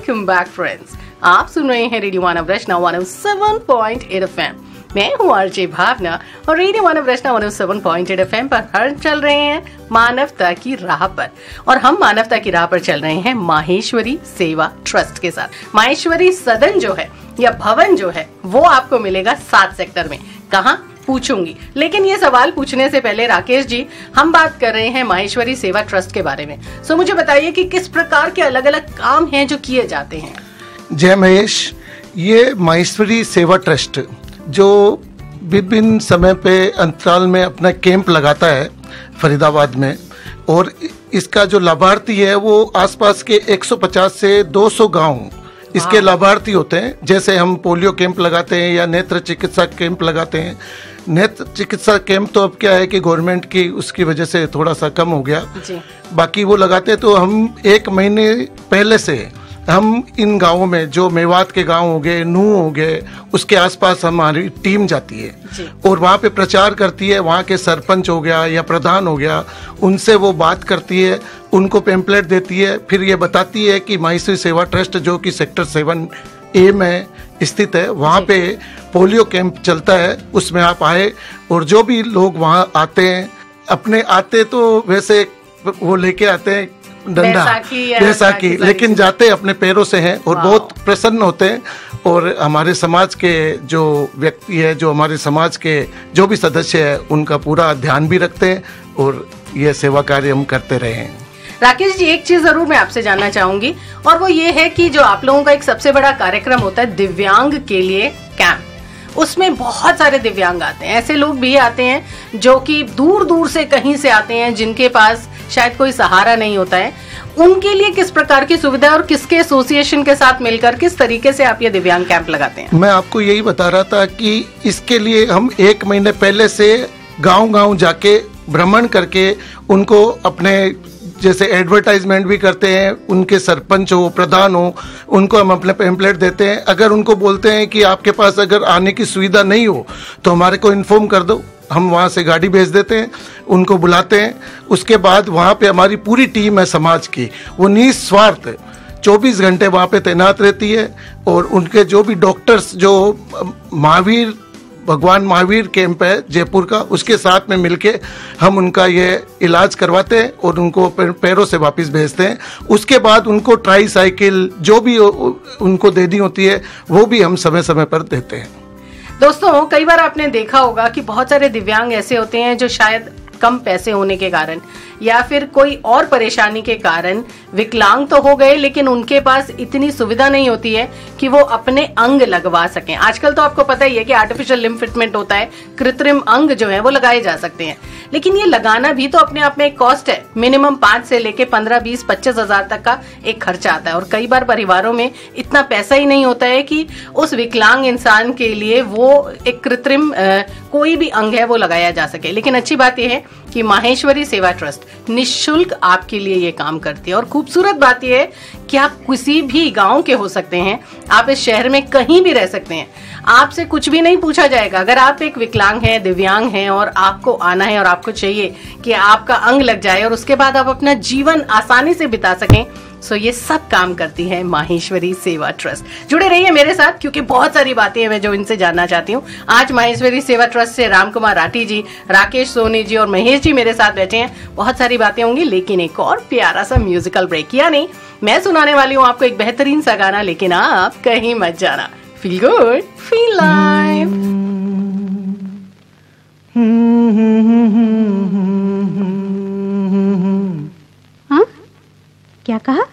Welcome back friends. आप सुन रहे हैं रेडियो मानव रचना 107.8 FM। मैं हूँ आरजे भावना और रेडियो मानव रचना 107.8 FM पर हम चल रहे हैं मानवता की राह पर। और हम मानवता की राह पर चल रहे हैं माहेश्वरी सेवा ट्रस्ट के साथ। माहेश्वरी सदन जो है या भवन जो है वो आपको मिलेगा 7 सेक्टर में। कहाँ पूछूंगी, लेकिन ये सवाल पूछने से पहले राकेश जी, हम बात कर रहे हैं माहेश्वरी सेवा ट्रस्ट के बारे में। सो मुझे बताइए कि किस प्रकार के अलग अलग काम हैं जो किए जाते हैं। जय महेश, ये माहेश्वरी सेवा ट्रस्ट जो विभिन्न समय पे अंतराल में अपना कैंप लगाता है फरीदाबाद में, और इसका जो लाभार्थी है वो आसपास के 150 से 200 गांव इसके लाभार्थी होते हैं। जैसे हम पोलियो कैंप लगाते हैं या नेत्र चिकित्सा कैंप लगाते हैं। नेत्र चिकित्सा कैंप तो अब क्या है कि गवर्नमेंट की उसकी वजह से थोड़ा सा कम हो गया जी। बाकी वो लगाते हैं, तो हम 1 महीने पहले से हम इन गांवों में, जो मेवात के गांव हो गए, नूह हो गए, उसके आसपास हमारी टीम जाती है और वहाँ पे प्रचार करती है। वहाँ के सरपंच हो गया या प्रधान हो गया, उनसे वो बात करती है, उनको पेम्पलेट देती है, फिर ये बताती है कि माहेश्वरी सेवा ट्रस्ट जो कि सेक्टर 7A में स्थित है, वहाँ पे पोलियो कैंप चलता है, उसमें आप आए। और जो भी लोग वहाँ आते हैं, अपने आते तो वैसे वो लेके आते हैं डंडा बैसाखी, लेकिन जाते अपने पैरों से हैं और बहुत प्रसन्न होते हैं। और हमारे समाज के जो व्यक्ति है, जो हमारे समाज के जो भी सदस्य है, उनका पूरा ध्यान भी रखते हैं और ये सेवा कार्य हम करते रहे हैं। राकेश जी, एक चीज जरूर मैं आपसे जानना चाहूंगी, और वो ये है कि जो आप लोगों का एक सबसे बड़ा कार्यक्रम होता है दिव्यांग के लिए कैंप, उसमें बहुत सारे दिव्यांग आते हैं। ऐसे लोग भी आते हैं जो कि दूर दूर से कहीं से आते हैं, जिनके पास शायद कोई सहारा नहीं होता है। उनके लिए किस प्रकार की सुविधा और किसके एसोसिएशन के साथ मिलकर किस तरीके से आप ये दिव्यांग कैंप लगाते हैं? मैं आपको यही बता रहा था कि इसके लिए हम 1 महीने पहले से गांव-गांव जाके भ्रमण करके उनको अपने जैसे एडवर्टाइजमेंट भी करते हैं। उनके सरपंच हो, प्रधान हो, उनको हम अपने पेम्पलेट देते हैं। अगर उनको बोलते हैं कि आपके पास अगर आने की सुविधा नहीं हो तो हमारे को इन्फॉर्म कर दो, हम वहाँ से गाड़ी भेज देते हैं, उनको बुलाते हैं। उसके बाद वहाँ पे हमारी पूरी टीम है समाज की, वो निस्वार्थ 24 घंटे वहाँ पे तैनात रहती है। और उनके जो भी डॉक्टर्स, जो भगवान महावीर कैंप है जयपुर का, उसके साथ में मिलके हम उनका ये इलाज करवाते हैं और उनको पैरों से वापस भेजते हैं। उसके बाद उनको ट्राई साइकिल जो भी उनको देनी होती है वो भी हम समय समय पर देते हैं। दोस्तों, कई बार आपने देखा होगा कि बहुत सारे दिव्यांग ऐसे होते हैं जो शायद कम पैसे होने के कारण या फिर कोई और परेशानी के कारण विकलांग तो हो गए, लेकिन उनके पास इतनी सुविधा नहीं होती है कि वो अपने अंग लगवा सकें। आजकल तो आपको पता ही है कि आर्टिफिशियल लिम्फ फिटमेंट होता है, कृत्रिम अंग जो है वो लगाए जा सकते हैं, लेकिन ये लगाना भी तो अपने आप में एक कॉस्ट है। मिनिमम 5 से लेके 15, 20, 25 हजार तक का एक खर्चा आता है। और कई बार परिवारों में इतना पैसा ही नहीं होता है कि उस विकलांग इंसान के लिए वो एक कृत्रिम कोई भी अंग है वो लगाया जा सके। लेकिन अच्छी बात यह है कि माहेश्वरी सेवा ट्रस्ट निःशुल्क आपके लिए ये काम करती है। और खूबसूरत बात यह है कि आप किसी भी गांव के हो सकते हैं, आप इस शहर में कहीं भी रह सकते हैं, आपसे कुछ भी नहीं पूछा जाएगा। अगर आप एक विकलांग हैं, दिव्यांग हैं और आपको आना है और आपको चाहिए कि आपका अंग लग जाए और उसके बाद आप अपना जीवन आसानी से बिता सकें, सो ये सब काम करती है माहेश्वरी सेवा ट्रस्ट। जुड़े रहिए मेरे साथ, क्योंकि बहुत सारी बातें हैं मैं जो इनसे जानना चाहती हूँ। आज माहेश्वरी सेवा ट्रस्ट से राम कुमार राठी जी, राकेश सोनी जी और महेश जी मेरे साथ बैठे हैं। बहुत सारी बातें होंगी, लेकिन एक और प्यारा सा म्यूजिकल ब्रेक किया नहीं, मैं सुनाने वाली हूँ आपको एक बेहतरीन सा गाना, लेकिन आप कहीं मत जाना। Feel good, feel live. हाँ, क्या कहा?